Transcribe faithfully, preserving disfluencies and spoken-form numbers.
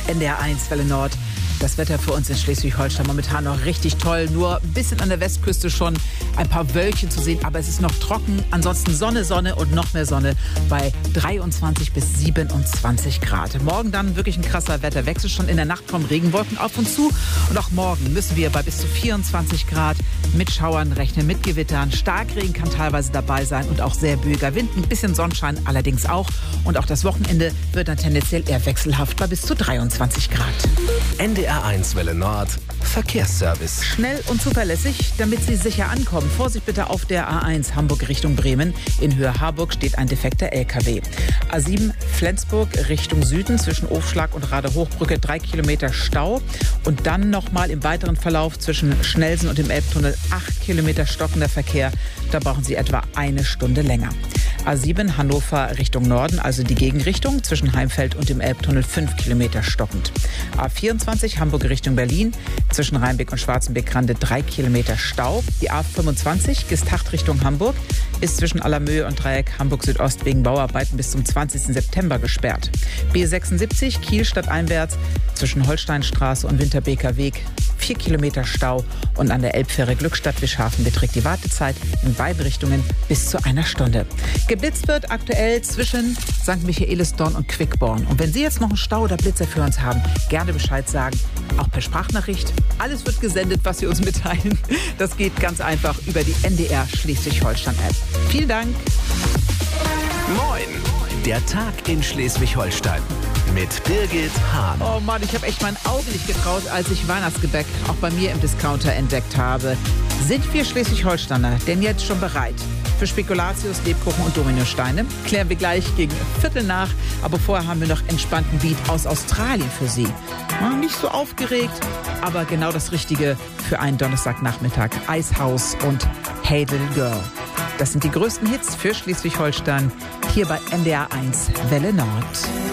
N D R eins, Welle Nord. Das Wetter für uns in Schleswig-Holstein momentan noch richtig toll. Nur ein bisschen an der Westküste schon ein paar Wölkchen zu sehen. Aber es ist noch trocken. Ansonsten Sonne, Sonne und noch mehr Sonne bei dreiundzwanzig bis siebenundzwanzig Grad. Morgen dann wirklich ein krasser Wetterwechsel. Schon in der Nacht kommen Regenwolken auf uns zu. Und auch morgen müssen wir bei bis zu vierundzwanzig Grad mit Schauern rechnen, mit Gewittern. Starkregen kann teilweise dabei sein und auch sehr böiger Wind. Ein bisschen Sonnenschein allerdings auch. Und auch das Wochenende wird dann tendenziell eher wechselhaft bei bis zu dreiundzwanzig Grad. N D R eins Welle Nord Verkehrsservice. Schnell und zuverlässig, damit Sie sicher ankommen. Vorsicht bitte auf der A eins Hamburg Richtung Bremen. In Höhe Harburg steht ein defekter L K W. A sieben Flensburg Richtung Süden zwischen Ofschlag und Radehochbrücke drei Kilometer Stau. Und dann nochmal im weiteren Verlauf zwischen Schnelsen und dem Elbtunnel acht Kilometer stockender Verkehr. Da brauchen Sie etwa eine Stunde länger. A sieben Hannover Richtung Norden, also die Gegenrichtung, zwischen Heimfeld und dem Elbtunnel fünf Kilometer stockend. A vierundzwanzig Hamburg Richtung Berlin, zwischen Rheinbeck und Schwarzenbeck-Rande drei Kilometer Stau. Die A fünfundzwanzig Gestacht Richtung Hamburg ist zwischen Allermöhe und Dreieck Hamburg Südost wegen Bauarbeiten bis zum zwanzigsten September gesperrt. B sechsundsiebzig Kiel stadteinwärts zwischen Holsteinstraße und Winterbeker Weg vier Kilometer Stau und an der Elbfähre Glückstadt-Wischhafen beträgt die Wartezeit in beiden Richtungen bis zu einer Stunde. Geblitzt wird aktuell zwischen Sankt Michaelisdorn und Quickborn. Und wenn Sie jetzt noch einen Stau oder Blitzer für uns haben, gerne Bescheid sagen, auch per Sprachnachricht. Alles wird gesendet, was Sie uns mitteilen. Das geht ganz einfach über die N D R Schleswig-Holstein-App. Vielen Dank. Moin, der Tag in Schleswig-Holstein mit Birgit Hahn. Oh Mann, ich habe echt mein Auge nicht getraut, als ich Weihnachtsgebäck auch bei mir im Discounter entdeckt habe. Sind wir Schleswig-Holsteiner denn jetzt schon bereit für Spekulatius, Lebkuchen und Dominosteine? Klären wir gleich gegen Viertel nach. Aber vorher haben wir noch entspannten Beat aus Australien für Sie. Nicht so aufgeregt, aber genau das Richtige für einen Donnerstagnachmittag. Icehouse und Hey Little Girl. Das sind die größten Hits für Schleswig-Holstein hier bei N D R eins Welle Nord.